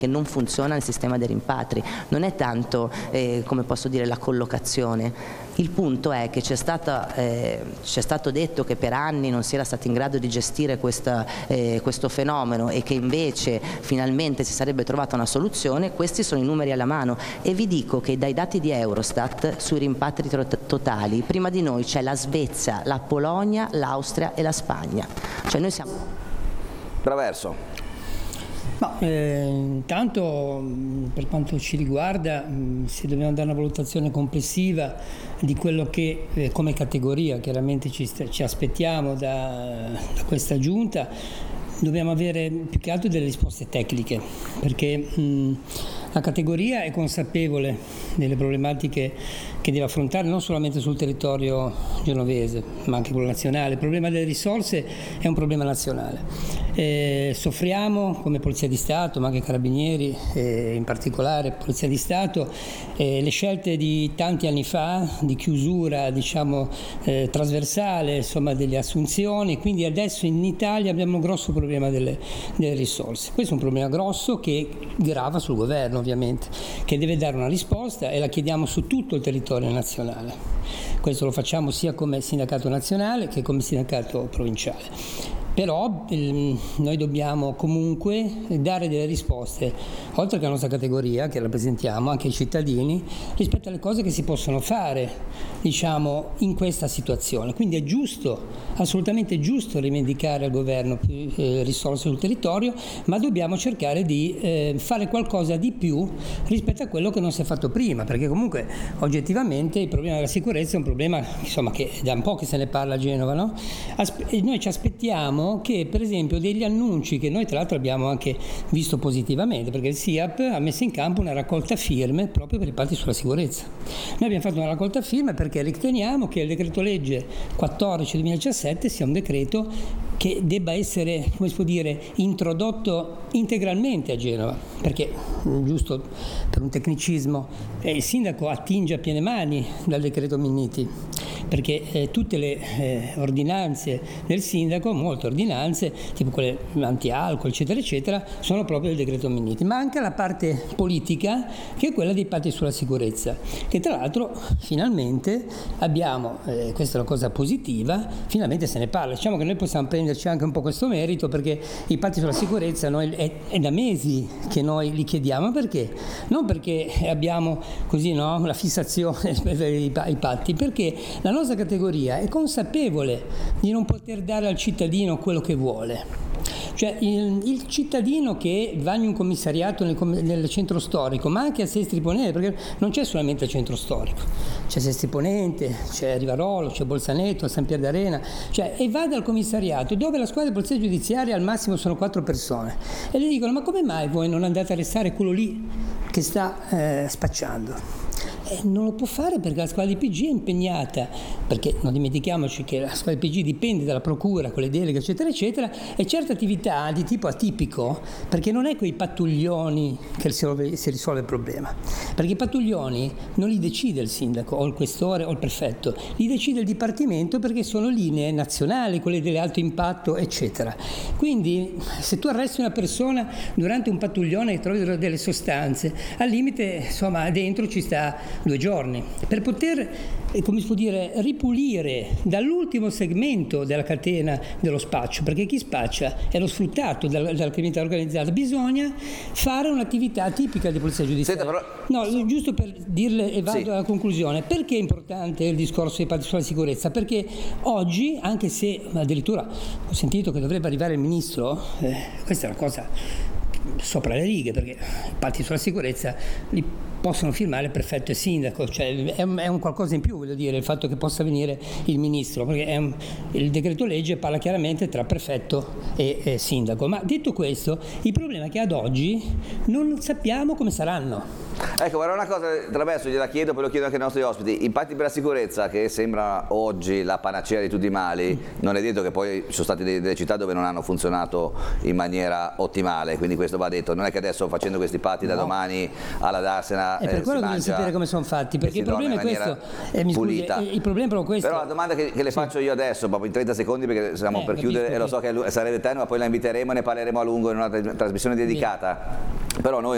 che non funziona il sistema dei rimpatri, non è tanto come posso dire la collocazione. Il punto è che c'è stato detto che per anni non si era stati in grado di gestire questo fenomeno e che invece finalmente si sarebbe trovata una soluzione. Questi sono i numeri alla mano e vi dico che dai dati di Eurostat sui rimpatri totali prima di noi c'è la Svezia, la Polonia, l'Austria e la Spagna, cioè noi siamo... Traverso. Intanto per quanto ci riguarda se dobbiamo dare una valutazione complessiva di quello che come categoria chiaramente ci aspettiamo da questa giunta, dobbiamo avere più che altro delle risposte tecniche, perché la categoria è consapevole delle problematiche che deve affrontare non solamente sul territorio genovese ma anche quello nazionale. Il problema delle risorse è un problema nazionale. Soffriamo come Polizia di Stato ma anche Carabinieri, in particolare Polizia di Stato, le scelte di tanti anni fa di chiusura trasversale delle assunzioni, quindi adesso in Italia abbiamo un grosso problema delle risorse. Questo è un problema grosso che grava sul governo ovviamente, che deve dare una risposta e la chiediamo su tutto il territorio nazionale. Questo lo facciamo sia come sindacato nazionale che come sindacato provinciale. Però noi dobbiamo comunque dare delle risposte, oltre che alla nostra categoria che rappresentiamo, anche ai cittadini, rispetto alle cose che si possono fare in questa situazione. Quindi è giusto, assolutamente giusto rimandicare al governo più risorse sul territorio, ma dobbiamo cercare di fare qualcosa di più rispetto a quello che non si è fatto prima, perché comunque oggettivamente il problema della sicurezza è un problema che da un po' che se ne parla a Genova, no? E noi ci aspettiamo che per esempio degli annunci che noi tra l'altro abbiamo anche visto positivamente, perché il SIAP ha messo in campo una raccolta firme proprio per i patti sulla sicurezza. Noi abbiamo fatto una raccolta firme perché riteniamo che il decreto legge 14/2017 sia un decreto che debba essere, come si può dire, introdotto integralmente a Genova, perché giusto per un tecnicismo il sindaco attinge a piene mani dal decreto Minniti, perché tutte le ordinanze del sindaco, molte ordinanze, tipo quelle anti-alcol, eccetera, eccetera, sono proprio del decreto Minniti, ma anche la parte politica, che è quella dei patti sulla sicurezza, che tra l'altro finalmente abbiamo, questa è una cosa positiva, finalmente se ne parla. Diciamo che noi possiamo prenderci anche un po' questo merito, perché i patti sulla sicurezza noi è da mesi che noi li chiediamo. Perché? Non perché abbiamo così la fissazione per i patti, perché la nostra categoria è consapevole di non poter dare al cittadino quello che vuole. Cioè il cittadino che va in un commissariato nel centro storico, ma anche a Sestri Ponente, perché non c'è solamente il centro storico, c'è Sestri Ponente, c'è Rivarolo, c'è Bolzaneto, San Pier d'Arena, e va dal commissariato dove la squadra di polizia giudiziaria al massimo sono 4 persone e gli dicono: ma come mai voi non andate a arrestare quello lì che sta spacciando? Non lo può fare perché la squadra di PG è impegnata, perché non dimentichiamoci che la squadra di PG dipende dalla procura con le deleghe eccetera eccetera, e certe attività di tipo atipico, perché non è con i pattuglioni che si risolve il problema, perché i pattuglioni non li decide il sindaco o il questore o il prefetto, li decide il dipartimento, perché sono linee nazionali, quelle dell'alto impatto eccetera. Quindi se tu arresti una persona durante un pattuglione e trovi delle sostanze, al limite dentro ci sta 2 giorni per poter, come si può dire, ripulire dall'ultimo segmento della catena dello spaccio, perché chi spaccia è lo sfruttato dalla criminalità organizzata. Bisogna fare un'attività tipica di polizia giudiziaria. No, giusto per dirle, e vado alla conclusione. Perché è importante il discorso dei patti sulla sicurezza? Perché oggi, anche se addirittura ho sentito che dovrebbe arrivare il ministro, questa è una cosa sopra le righe, perché i patti sulla sicurezza li possono firmare il prefetto e il sindaco, è un qualcosa in più, voglio dire, il fatto che possa venire il ministro, perché il decreto legge parla chiaramente tra prefetto e sindaco. Ma detto questo, il problema è che ad oggi non sappiamo come saranno. Ecco, guarda una cosa, Traverso, gliela chiedo, poi lo chiedo anche ai nostri ospiti. I patti per la sicurezza, che sembra oggi la panacea di tutti i mali, non è detto che poi ci sono state delle città dove non hanno funzionato in maniera ottimale, quindi questo va detto. Non è che adesso facendo questi patti da domani alla Darsena e per quello devi sapere come sono fatti, perché il problema è questo. Il problema è proprio questo. Però la domanda che le faccio io adesso, proprio in 30 secondi, perché stiamo per chiudere e lo so che sarebbe eterno, ma poi la inviteremo e ne parleremo a lungo in una trasmissione dedicata. Però noi